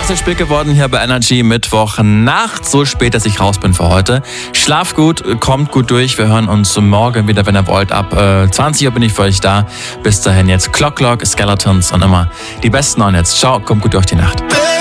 Klasse spät geworden hier bei Energy Mittwoch Nacht. So spät, dass ich raus bin für heute. Schlaf gut, kommt gut durch. Wir hören uns morgen wieder, wenn ihr wollt. Ab 20 Uhr bin ich für euch da. Bis dahin jetzt Clock, Skeletons und immer die besten neuen Hits. Ciao, kommt gut durch die Nacht.